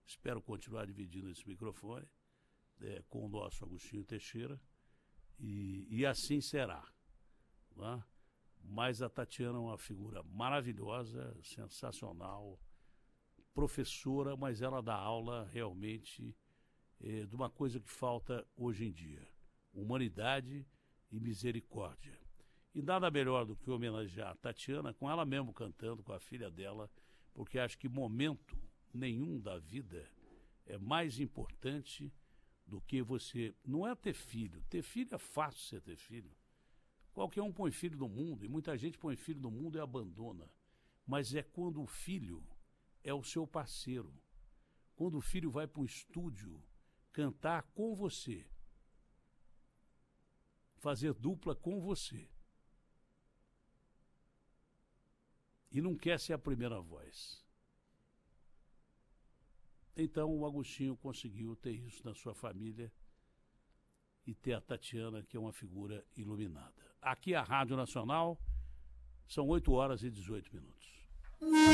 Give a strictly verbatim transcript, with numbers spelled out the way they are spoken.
espero continuar dividindo esse microfone é, com o nosso Agostinho Teixeira, e, e assim será. Né? Mas a Tatiana é uma figura maravilhosa, sensacional, professora, mas ela dá aula realmente é, de uma coisa que falta hoje em dia: humanidade e misericórdia. E nada melhor do que homenagear a Tatiana com ela mesmo cantando, com a filha dela, porque acho que momento nenhum da vida é mais importante do que você... Não é ter filho. Ter filho é fácil você ter filho. Qualquer um põe filho no mundo, e muita gente põe filho no mundo e abandona. Mas é quando o filho é o seu parceiro. Quando o filho vai para um estúdio cantar com você, fazer dupla com você, e não quer ser a primeira voz. Então o Agostinho conseguiu ter isso na sua família e ter a Tatiana, que é uma figura iluminada. Aqui a Rádio Nacional, são oito horas e dezoito minutos.